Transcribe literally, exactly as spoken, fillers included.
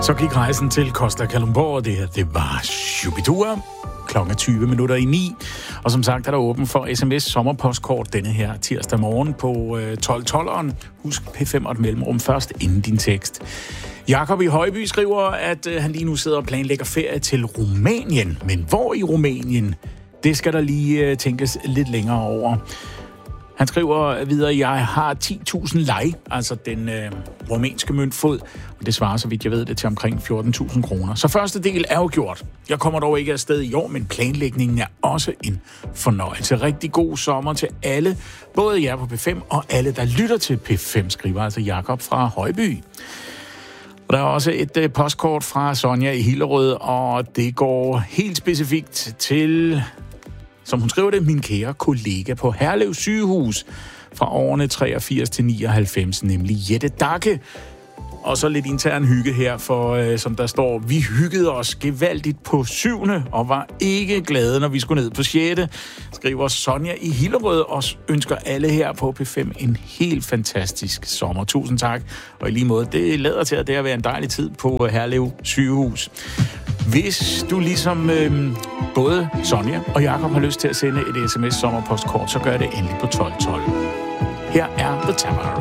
Så gik rejsen til Costa Kalundborg, og det her, det var Shubidua. Klokken tyve minutter i ni. Og som sagt er der åben for sms sommerpostkort denne her tirsdag morgen på tolv tolveren. Husk P fem og et mellemrum først inden din tekst. Jakob i Højby skriver, at han lige nu sidder og planlægger ferie til Rumænien. Men hvor i Rumænien? Det skal der lige tænkes lidt længere over. Han skriver videre, jeg har ti tusind lei, altså den øh, rumænske møntfod, og det svarer, så vidt jeg ved det, til omkring fjorten tusind kroner. Så første del er jo gjort. Jeg kommer dog ikke afsted i år, men planlægningen er også en fornøjelse. Rigtig god sommer til alle, både jer på P fem og alle, der lytter til P fem, skriver altså Jakob fra Højby. Og der er også et øh, postkort fra Sonja i Hillerød, og det går helt specifikt til, som hun skriver det, min kære kollega på Herlev sygehus fra årene treogfirs til nioghalvfems, nemlig Jette Dakke. Og så lidt intern hygge her, for øh, som der står, vi hyggede os gevaldigt på syvende og var ikke glade, når vi skulle ned på sjette, skriver Sonja i Hillerød, og ønsker alle her på P fem en helt fantastisk sommer. Tusind tak, og i lige måde, det lader til, at det har været en dejlig tid på Herlev sygehus. Hvis du ligesom øh, både Sonja og Jakob har lyst til at sende et sms sommerpostkort, så gør det endelig på tolv tolv. Her er The Tamara.